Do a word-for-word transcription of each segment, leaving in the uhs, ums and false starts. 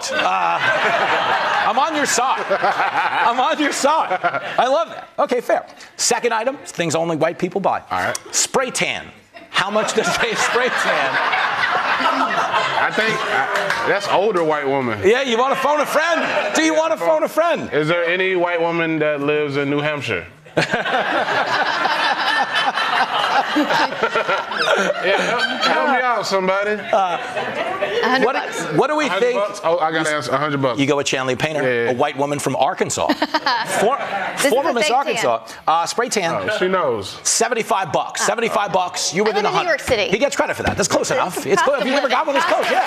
correct. Uh, I'm on your side. I'm on your side. I love that. Okay, fair. Second item, things only white people buy. All right. Spray tan. How much does a spray tan? I think uh, that's older white woman. Yeah, you want to phone a friend? Do you want to phone a friend? Is there any white woman that lives in New Hampshire? Yeah, help, help me out, somebody. Uh, what, what do we think? Bucks? Oh, I got to answer one hundred bucks. You go with Chanley Painter, yeah, yeah. a white woman from Arkansas. For, former Miss Arkansas. Uh, spray tan. Oh, she knows. seventy-five bucks. Oh. seventy-five bucks. You within I live a in New York City. He gets credit for that. That's close enough. It's close. If you never got one, it's close. Yeah.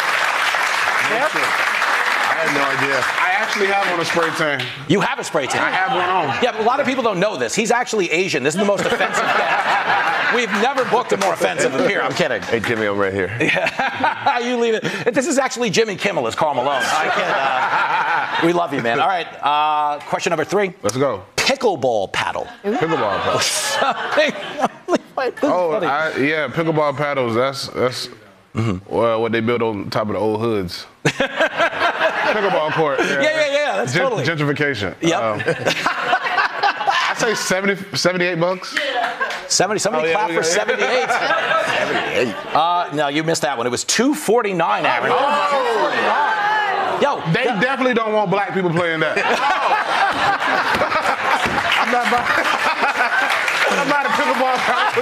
I had no idea. I actually have on a spray tan. You have a spray tan. I have one on. Yeah, but a lot of people don't know this. He's actually Asian. This is the most offensive guest. We've never booked a more offensive appearance. I'm kidding. Hey, Jimmy, I'm right here. Yeah. You leave it. This is actually Jimmy Kimmel as Karl Malone. I can't. Uh, we love you, man. All right. Uh, question number three. Let's go. Pickleball paddle. Pickleball paddle. Oh, I, yeah, pickleball paddles. That's that's mm-hmm. well, what they build on top of the old hoods. Pickleball court. Yeah, yeah, yeah. yeah that's Gen- totally. Gentrification. Yep. Um, I say seventy, seventy-eight bucks. seventy. Somebody oh, yeah, clap for seventy-eight. seventy-eight. Uh, no, you missed that one. It was two forty-nine, Aaron. Oh. Yo, they yeah. definitely don't want black people playing that. I'm not about, I'm not a pickleball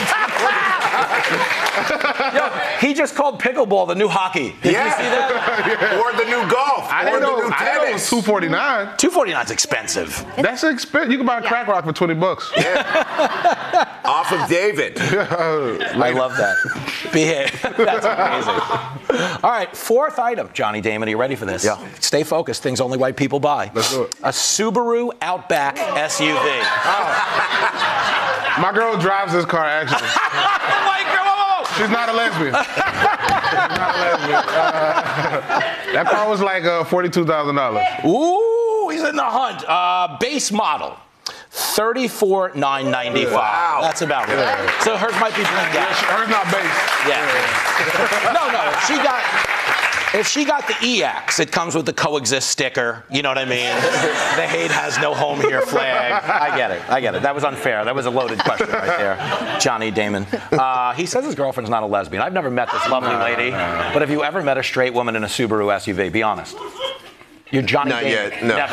paddle. Yo, he just called pickleball the new hockey. Did yeah. you see that? Yeah. Or the new golf. I or didn't the know, new I didn't know it was two forty-nine. two forty-nine is expensive. That's expensive. You can buy a crack rock for twenty bucks. Yeah. Off of David. I love that. Behave. That's amazing. All right, fourth item. Johnny Damon, are you ready for this? Yeah. Stay focused. Things only white people buy. Let's do it. A Subaru Outback S U V. Oh. My girl drives this car, actually. My girl, whoa, whoa, whoa. She's not a lesbian. She's not a lesbian. Uh, that car was like uh, forty-two thousand dollars. Ooh, he's in the hunt. Uh, base model. thirty-four thousand nine hundred ninety-five dollars. Wow. That's about it. Yeah. So hers might be blinged out. Yeah, hers not base. Yeah. yeah. No, no. She got... If she got the E X, it comes with the coexist sticker. You know what I mean? The hate has no home here flag. I get it. I get it. That was unfair. That was a loaded question right there. Johnny Damon. Uh, he says his girlfriend's not a lesbian. I've never met this lovely lady. But have you ever met a straight woman in a Subaru S U V? Be honest. You're Johnny Not Damon. yet. No. Never.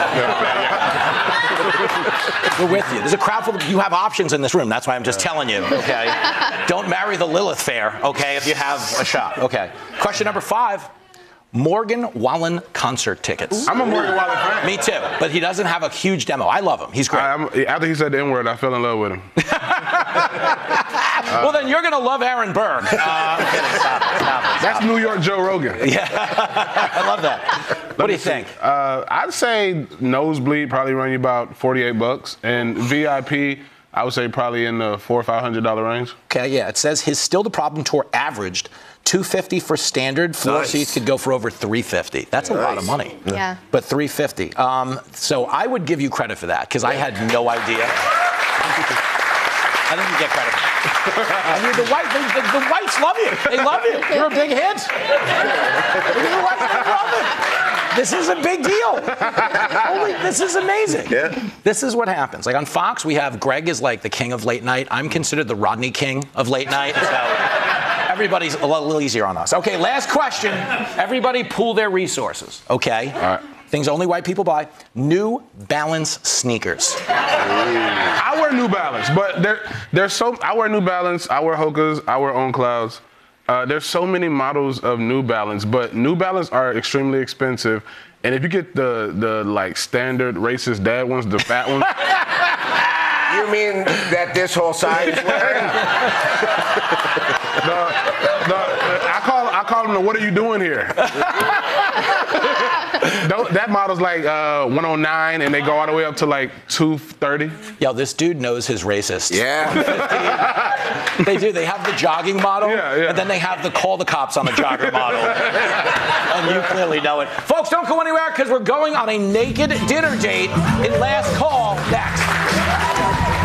We're with you. There's a crowd full of, you have options in this room. That's why I'm just telling you, okay? Don't marry the Lilith fair, okay, if you have a shot. Okay. Question number five. Morgan Wallen concert tickets. I'm a Morgan Wallen fan. Me too, but he doesn't have a huge demo. I love him. He's great. I, I'm, after he said the N-word, I fell in love with him. uh, well, then you're going to love Aaron Burr. Uh, I'm kidding. Stop it. Stop it. Stop That's it. New York Joe Rogan. Yeah. I love that. What Let do you think? Uh, I'd say nosebleed probably run you about forty-eight bucks, and V I P, I would say probably in the four or five hundred dollar range. Okay, yeah. It says his Still the Problem tour averaged two fifty for standard. Floor Nice. seats could go for over three fifty. That's Nice. a lot of money. Yeah. But three fifty. Um, so I would give you credit for that because I had no idea. I think you get credit for that. I mean, the, white, the, the, the whites love you. They love you. You're a big hit. The whites they love it. This is a big deal. Holy, this is amazing. Yeah. This is what happens. Like on Fox, we have Greg is like the king of late night. I'm considered the Rodney King of late night. So everybody's a little easier on us. Okay, last question. Everybody pool their resources, okay? All right. Things only white people buy. New Balance sneakers. I wear New Balance, but there, there's so I wear New Balance, I wear Hoka's, I wear On Clouds. Uh, there's so many models of New Balance, but New Balance are extremely expensive. And if you get the the like standard racist dad ones, the fat ones. You mean that this whole side is wearing? the, the, I call I call them the "What are you doing here?" That model's like uh, one oh nine, and they go all the way up to like two thirty. Yo, this dude knows his racist. Yeah. They do. They have the jogging model, yeah, yeah. and then they have the call the cops on the jogger model. And you clearly know it. Folks, don't go anywhere because we're going on a naked dinner date in Last Call next.